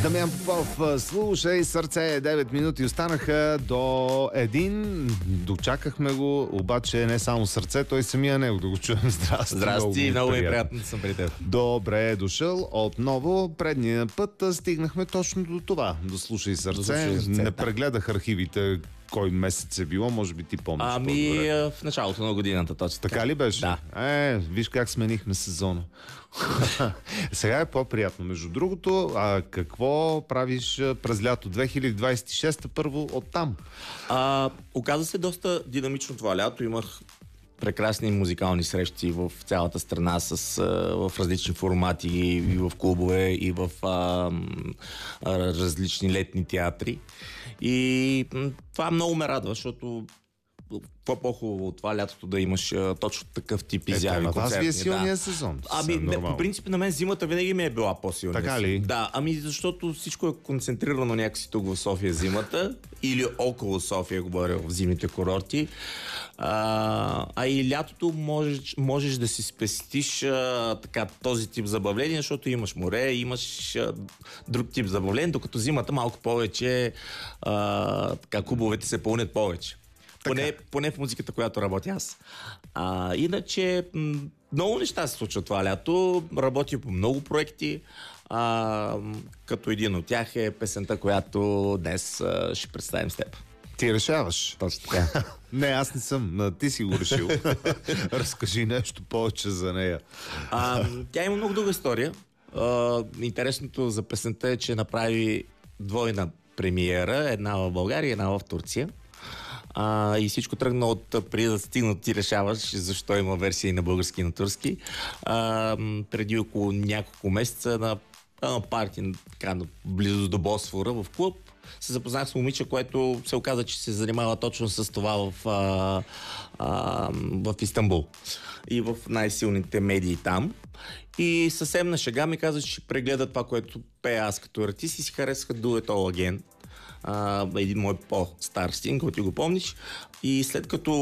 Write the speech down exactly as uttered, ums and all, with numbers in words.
Дамян Попов, слушай сърце, девет минути останаха до един. Дочакахме го, обаче не само сърце, той самия него да го чуем. Здрасти. Здрасти, много ми е приятно да съм при теб. Добре е дошъл отново. Предния път стигнахме точно до това. До слушай сърце. До слушай сърце, не да. Прегледах архивите кой месец е било, може би ти помниш. Ами по-добре. в началото на годината точно. Така ли беше? Да. Е, виж как сменихме сезона. Сега е по-приятно. Между другото, а какво правиш през лято две хиляди двадесет и шеста първо оттам? А, оказа се доста динамично това лято. Имах прекрасни музикални срещи в цялата страна с, а, в различни формати, и в клубове, и в а, а, различни летни театри. И м, това много ме радва, защото какво по-хубаво от това лятото да имаш а, точно такъв тип изяви. Ето, на вас ви е концертни, силният да. сезон. Ами, не, по принцип на мен зимата винаги ми е била по-силна. Така ли? Да, ами защото всичко е концентрирано някакси тук в София зимата или около София, говоря в зимните курорти. А, а и лятото можеш, можеш да си спестиш а, така, този тип забавление, защото имаш море, имаш а, друг тип забавление, докато зимата малко повече а, така, клубовете се пълнят повече. Поне, поне в музиката, която работя аз. А, иначе м- много неща се случват това лято. Работя по много проекти. А, като един от тях е песента, която днес а, ще представим с теб. Ти решаваш. Точно така. Не, аз не съм. а, Ти си го решил. Разкажи нещо повече за нея. А, тя има много дълга история. А, интересното за песента е, че направи двойна премиера. Една в България, една в Турция. А, и всичко тръгна от преди да стигна, ти решаваш защо има версии на български и на турски. А, преди около няколко месеца на едно парти така, близо до Босфора в клуб се запознах с момиче, което се оказа, че се занимава точно с това в, а, а, в Истанбул и в най-силните медии там. И съвсем на шега ми каза, че ще прегледа това, което пея аз като артист, и си харесаха Do It All Again. Uh, един мой по-стар стин, който ти го помниш. И след като